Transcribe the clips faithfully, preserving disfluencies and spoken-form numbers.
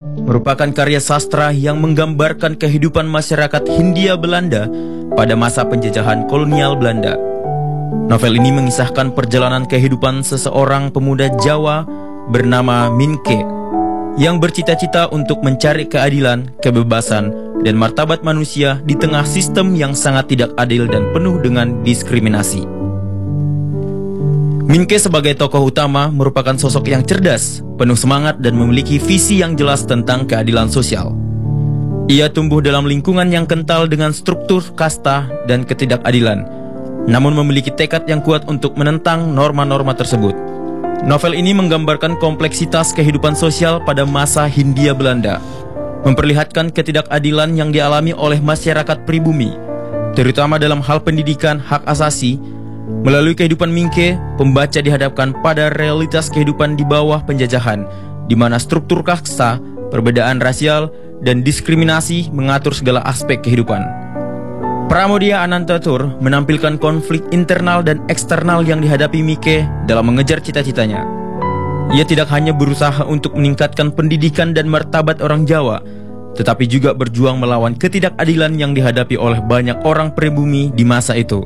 merupakan karya sastra yang menggambarkan kehidupan masyarakat Hindia Belanda pada masa penjajahan kolonial Belanda. Novel ini mengisahkan perjalanan kehidupan seseorang pemuda Jawa bernama Minke yang bercita-cita untuk mencari keadilan, kebebasan, dan martabat manusia di tengah sistem yang sangat tidak adil dan penuh dengan diskriminasi. Minke sebagai tokoh utama merupakan sosok yang cerdas, penuh semangat, dan memiliki visi yang jelas tentang keadilan sosial. Ia tumbuh dalam lingkungan yang kental dengan struktur kasta dan ketidakadilan, namun memiliki tekad yang kuat untuk menentang norma-norma tersebut. Novel ini menggambarkan kompleksitas kehidupan sosial pada masa Hindia Belanda, memperlihatkan ketidakadilan yang dialami oleh masyarakat pribumi, terutama dalam hal pendidikan, hak asasi. Melalui kehidupan Minke, pembaca dihadapkan pada realitas kehidupan di bawah penjajahan, di mana struktur kasta, perbedaan rasial, dan diskriminasi mengatur segala aspek kehidupan. Pramoedya Anantatur menampilkan konflik internal dan eksternal yang dihadapi Minke dalam mengejar cita-citanya. Ia tidak hanya berusaha untuk meningkatkan pendidikan dan martabat orang Jawa, tetapi juga berjuang melawan ketidakadilan yang dihadapi oleh banyak orang pribumi di masa itu.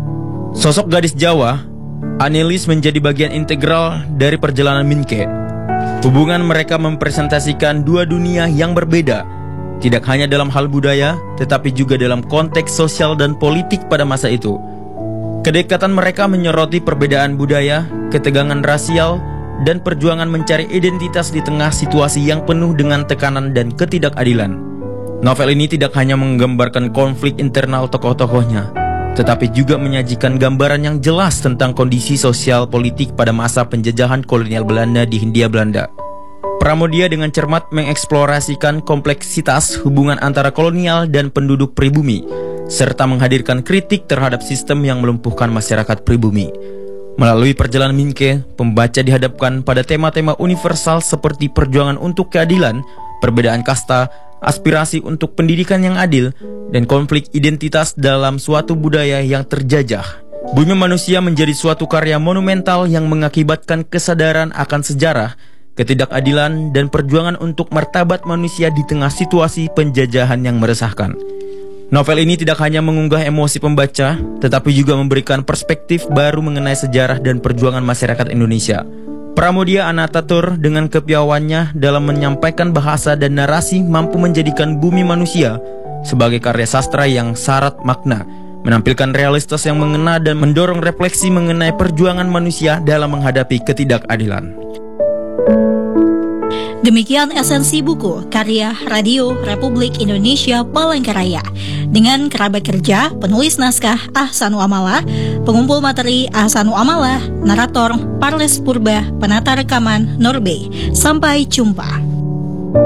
Sosok gadis Jawa, Annelies, menjadi bagian integral dari perjalanan Minke. Hubungan mereka mempresentasikan dua dunia yang berbeda, tidak hanya dalam hal budaya, tetapi juga dalam konteks sosial dan politik pada masa itu. Kedekatan mereka menyoroti perbedaan budaya, ketegangan rasial, dan perjuangan mencari identitas di tengah situasi yang penuh dengan tekanan dan ketidakadilan. Novel ini tidak hanya menggambarkan konflik internal tokoh-tokohnya, tetapi juga menyajikan gambaran yang jelas tentang kondisi sosial politik pada masa penjajahan kolonial Belanda di Hindia Belanda. Pramoedya dengan cermat mengeksplorasikan kompleksitas hubungan antara kolonial dan penduduk pribumi, serta menghadirkan kritik terhadap sistem yang melumpuhkan masyarakat pribumi. Melalui perjalanan Minke, pembaca dihadapkan pada tema-tema universal seperti perjuangan untuk keadilan, perbedaan kasta, aspirasi untuk pendidikan yang adil, dan konflik identitas dalam suatu budaya yang terjajah. Bumi Manusia menjadi suatu karya monumental yang mengakibatkan kesadaran akan sejarah, ketidakadilan, dan perjuangan untuk martabat manusia di tengah situasi penjajahan yang meresahkan. Novel ini tidak hanya mengunggah emosi pembaca, tetapi juga memberikan perspektif baru mengenai sejarah dan perjuangan masyarakat Indonesia. Pramoedya Anantatur dengan kepiawaiannya dalam menyampaikan bahasa dan narasi mampu menjadikan Bumi Manusia sebagai karya sastra yang syarat makna, menampilkan realitas yang mengena dan mendorong refleksi mengenai perjuangan manusia dalam menghadapi ketidakadilan. Demikian esensi buku karya Radio Republik Indonesia Palangkaraya dengan kerabat kerja penulis naskah Ahsanu Amala, pengumpul materi Ahsanu Amala, narator Parles Purba, penata rekaman Norbe. Sampai jumpa.